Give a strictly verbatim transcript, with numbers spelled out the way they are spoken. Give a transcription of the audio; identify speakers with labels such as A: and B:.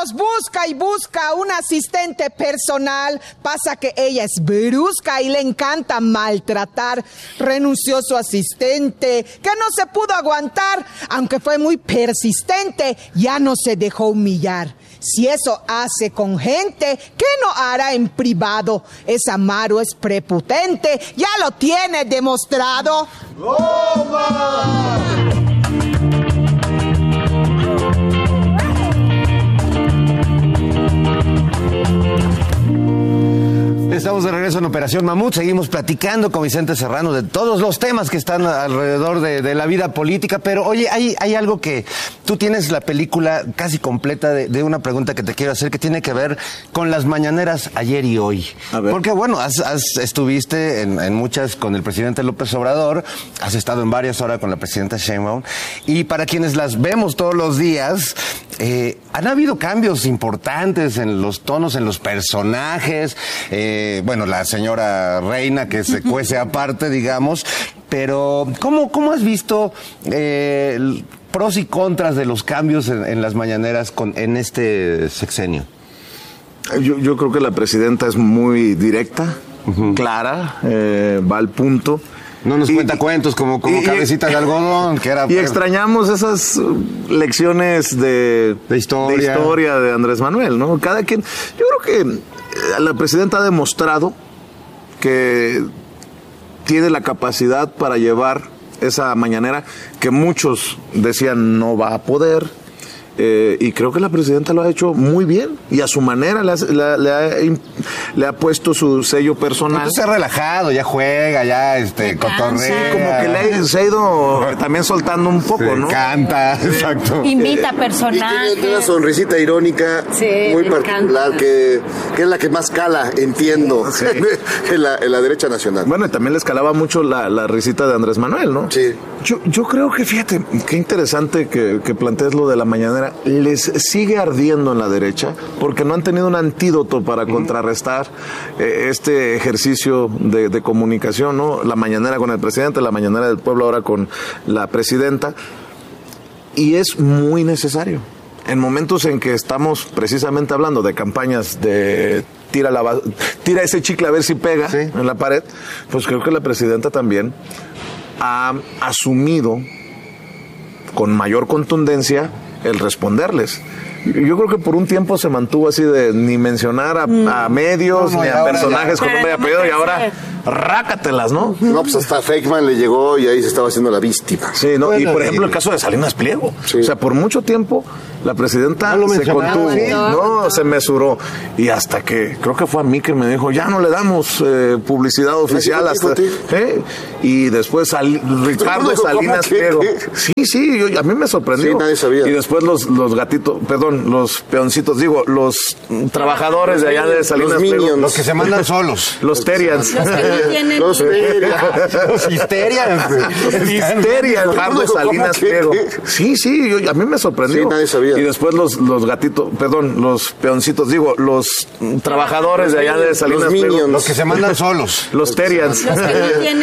A: Carlos busca y busca un asistente personal. Pasa que ella es brusca y le encanta maltratar. Renunció su asistente, que no se pudo aguantar. Aunque fue muy persistente, ya no se dejó humillar. Si eso hace con gente, ¿qué no hará en privado? Esa Maru es prepotente, ya lo tiene demostrado. ¡Bomba!
B: Estamos de regreso en Operación Mamut, seguimos platicando con Vicente Serrano de todos los temas que están alrededor de, de la vida política, pero oye, hay, hay algo que tú tienes la película casi completa de, de una pregunta que te quiero hacer que tiene que ver con las mañaneras ayer y hoy. A ver. Porque bueno, has, has, estuviste en, en muchas con el presidente López Obrador, has estado en varias ahora con la presidenta Sheinbaum, y para quienes las vemos todos los días, eh, han habido cambios importantes en los tonos, en los personajes, eh, bueno, la señora Reina que se cuece aparte, digamos, pero ¿cómo, cómo has visto eh, pros y contras de los cambios en, en las mañaneras con, en este sexenio?
C: Yo, yo creo que la presidenta es muy directa, uh-huh. clara, eh, va al punto.
B: No nos y, cuenta cuentos como, como y, cabecita de algodón, que era...
C: Y extrañamos esas lecciones de,
B: de, historia.
C: de historia de Andrés Manuel, ¿no? Cada quien... Yo creo que la presidenta ha demostrado que tiene la capacidad para llevar esa mañanera que muchos decían no va a poder. Eh, y creo que la presidenta lo ha hecho muy bien y a su manera le ha, le, le ha, le ha puesto su sello personal.
B: Se ha relajado, ya juega, ya este cotorrea.
C: Como que le se ha ido también soltando un poco, sí, ¿no?
B: Canta, exacto.
D: Invita personajes.
E: Y tiene una sonrisita irónica sí, muy particular que, que es la que más cala, entiendo, sí. en, la, en la derecha nacional.
C: Bueno, y también le escalaba mucho la, la risita de Andrés Manuel, ¿no?
E: Sí.
C: Yo, yo creo que, fíjate, qué interesante que, que plantees lo de la mañanera. Les sigue ardiendo en la derecha porque no han tenido un antídoto para contrarrestar eh, este ejercicio de, de comunicación, ¿no? La mañanera con el presidente, la mañanera del pueblo ahora con la presidenta, y es muy necesario. En momentos en que estamos precisamente hablando de campañas de tira, la, tira ese chicle a ver si pega sí. en la pared, pues creo que la presidenta también ha asumido con mayor contundencia el responderles. Yo creo que por un tiempo se mantuvo así de ni mencionar a, mm. a medios, no, no, ni a personajes ya. con nombre y apellido, y ahora rácatelas, ¿no?
E: No, pues hasta Feikman le llegó y ahí se estaba haciendo la víctima.
C: Sí, no, bueno, y por ejemplo el caso de Salinas Pliego. Sí. O sea, por mucho tiempo la presidenta no se contuvo, ¿sí? no, se mesuró. Y hasta que, creo que fue a mí que me dijo, ya no le damos eh, publicidad oficial hasta... ¿eh? Y después sal, Ricardo Salinas Pliego. Sí, sí, yo, a mí me sorprendió.
E: Sí, nadie sabía.
C: Y después los, los gatitos, perdón, los peoncitos, digo, los trabajadores de allá de Salinas Pliego.
B: Los que se mandan solos.
C: Los Terians.
E: Los Terians.
B: Los Histerians.
C: Los Histerians. Carlos Salinas Pliego. Sí, sí, yo, a mí me sorprendió.
E: Sí, nadie sabía.
C: Y después los, los gatitos, perdón, los peoncitos, digo, los trabajadores de allá de Salinas Pliego.
B: Los que se mandan solos.
C: Los Terians.